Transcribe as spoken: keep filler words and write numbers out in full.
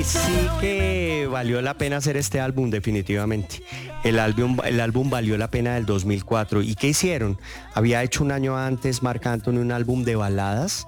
Sí que valió la pena hacer este álbum definitivamente. El álbum, el álbum valió la pena del dos mil cuatro. ¿Y qué hicieron? Había hecho un año antes Marc Anthony un álbum de baladas